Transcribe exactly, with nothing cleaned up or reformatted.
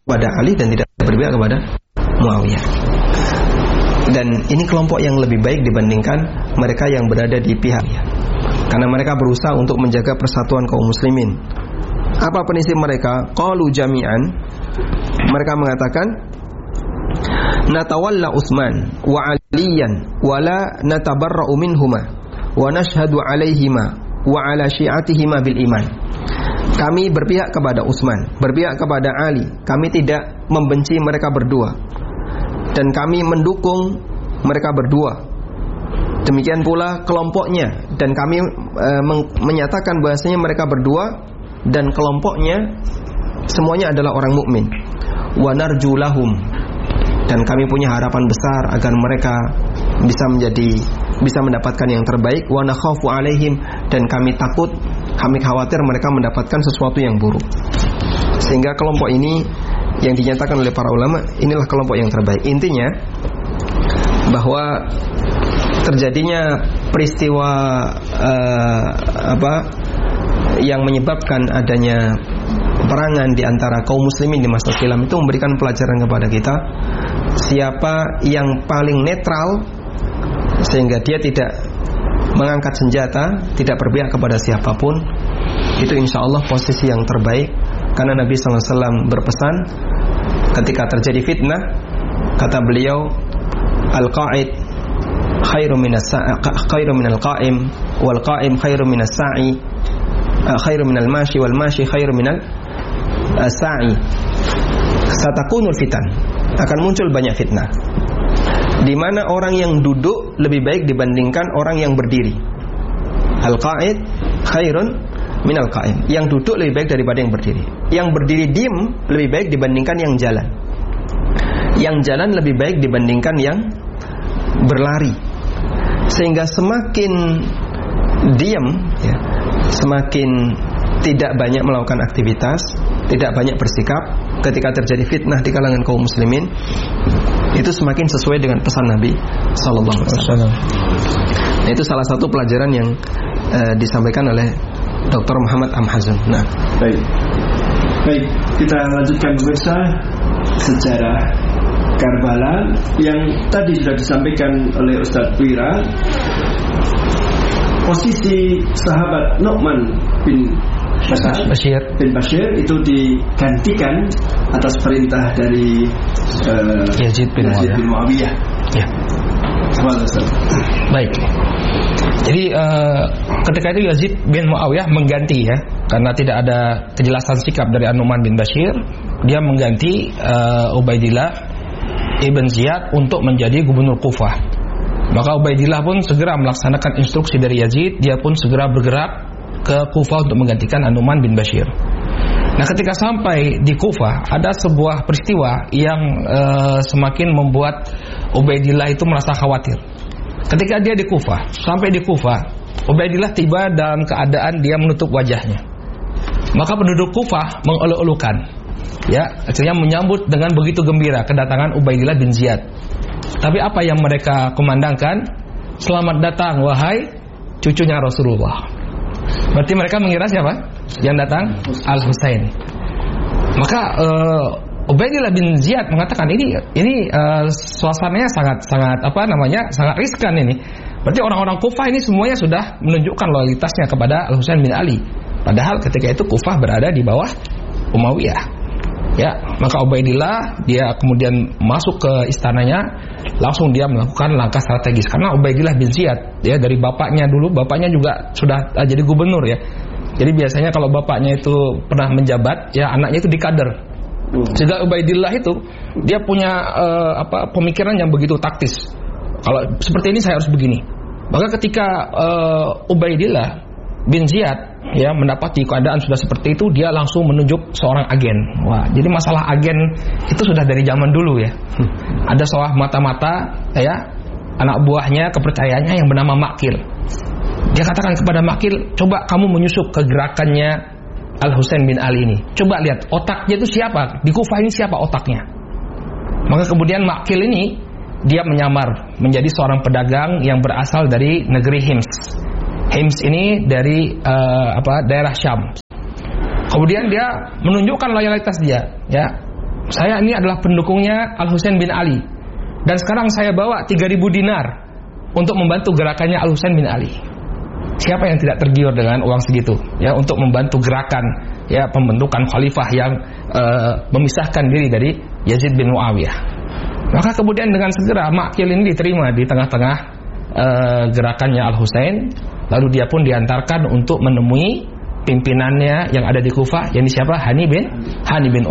kepada Ali dan tidak berpihak kepada Muawiyah. Dan ini kelompok yang lebih baik dibandingkan mereka yang berada di pihak, karena mereka berusaha untuk menjaga persatuan kaum muslimin. Apa prinsip mereka? Qalu jami'an, mereka mengatakan natawalla Utsman wa Aliyan wa la natabarra'u minhuma wa nashhadu 'alaihima wa 'ala syi'atihima bil iman. Kami berpihak kepada Utsman, berpihak kepada Ali. Kami tidak membenci mereka berdua, dan kami mendukung mereka berdua. Demikian pula kelompoknya, dan kami e, men- menyatakan bahasanya mereka berdua dan kelompoknya semuanya adalah orang mukmin. Wa narju lahum, dan kami punya harapan besar agar mereka bisa menjadi bisa mendapatkan yang terbaik. Wa nakhafu alaihim, dan kami takut, kami khawatir mereka mendapatkan sesuatu yang buruk. Sehingga kelompok ini yang dinyatakan oleh para ulama, inilah kelompok yang terbaik. Intinya bahwa terjadinya peristiwa uh, apa yang menyebabkan adanya perangan di antara kaum muslimin di masa silam itu memberikan pelajaran kepada kita siapa yang paling netral, sehingga dia tidak mengangkat senjata, tidak berpihak kepada siapapun. Itu insya Allah posisi yang terbaik, karena Nabi sallallahu alaihi wasallam berpesan ketika terjadi fitnah, kata beliau, al-qa'id khairu minas sa'i khairu minal qa'im wal qa'im khairu minas sa'i khairu minal mashi wal mashi khairu minal sa'i. Satakunul fitan, akan muncul banyak fitnah, di mana orang yang duduk lebih baik dibandingkan orang yang berdiri. Al-qa'id khairun minal qa'im, yang duduk lebih baik daripada yang berdiri. Yang berdiri diem lebih baik dibandingkan yang jalan. Yang jalan lebih baik dibandingkan yang berlari. Sehingga semakin diam, ya, semakin tidak banyak melakukan aktivitas, tidak banyak bersikap ketika terjadi fitnah di kalangan kaum muslimin, itu semakin sesuai dengan pesan Nabi sallallahu alaihi wasallam. Nah, itu salah satu pelajaran yang uh, disampaikan oleh Doktor Muhammad Amhazun. Nah, baik. Baik, kita lanjutkan pemirsa sejarah Karbala yang tadi sudah disampaikan oleh Ustaz Wira. Posisi sahabat Nu'man bin Bashir bin Bashir itu digantikan atas perintah dari uh, Yazid bin Muawiyah. Ya. Baik. Jadi uh, ketika itu Yazid bin Muawiyah mengganti, ya, karena tidak ada kejelasan sikap dari An-Nu'man bin Bashir, dia mengganti uh, Ubaidillah Ibn Ziyad untuk menjadi gubernur Kufah. Maka Ubaidillah pun segera melaksanakan instruksi dari Yazid, dia pun segera bergerak ke Kufah untuk menggantikan An-Nu'man bin Bashir. Nah, ketika sampai di Kufah, ada sebuah peristiwa yang uh, semakin membuat Ubaidillah itu merasa khawatir. Ketika dia di Kufah, sampai di Kufah, Ubaidillah tiba dalam keadaan dia menutup wajahnya. Maka penduduk Kufah mengelu-elukan, ya, akhirnya menyambut dengan begitu gembira kedatangan Ubaidillah bin Ziyad. Tapi apa yang mereka kumandangkan? Selamat datang wahai cucunya Rasulullah. Berarti mereka mengira siapa yang datang? Al-Husain. Maka uh, Ubaidillah bin Ziyad mengatakan ini ini uh, suasananya sangat sangat apa namanya sangat riskan ini. Berarti orang-orang Kufah ini semuanya sudah menunjukkan loyalitasnya kepada Al-Husain bin Ali. Padahal ketika itu Kufah berada di bawah Umayyah. Ya, maka Ubaidillah dia kemudian masuk ke istananya, langsung dia melakukan langkah strategis. Karena Ubaidillah bin Ziyad, ya, dari bapaknya dulu, bapaknya juga sudah uh, jadi gubernur, ya. Jadi biasanya kalau bapaknya itu pernah menjabat, ya anaknya itu dikader. Sehingga Ubaidillah itu dia punya uh, apa pemikiran yang begitu taktis. Kalau seperti ini saya harus begini. Maka ketika uh, Ubaidillah bin Ziyad ya mendapati keadaan sudah seperti itu, dia langsung menunjuk seorang agen. Wah, jadi masalah agen itu sudah dari zaman dulu, ya. Hmm. Ada seorang mata-mata, ya, anak buahnya kepercayaannya yang bernama Makil. Dia katakan kepada Makil, coba kamu menyusup ke gerakannya Al-Husain bin Ali ini. Coba lihat otaknya itu siapa, di Kufah ini siapa otaknya. Maka kemudian Makil ini dia menyamar menjadi seorang pedagang yang berasal dari negeri Hims. Hims ini dari uh, apa daerah Syam. Kemudian dia menunjukkan loyalitas dia, ya. saya ini adalah pendukungnya Al-Husain bin Ali, dan sekarang saya bawa tiga ribu dinar untuk membantu gerakannya Al-Husain bin Ali. Siapa yang tidak tergiur dengan uang segitu ya untuk membantu gerakan ya pembentukan khalifah yang uh, memisahkan diri dari Yazid bin Muawiyah? Maka kemudian dengan segera Ma'qil ini diterima di tengah-tengah uh, gerakannya Al-Husain, lalu dia pun diantarkan untuk menemui pimpinannya yang ada di Kufah, yakni siapa? Hani bin Hani bin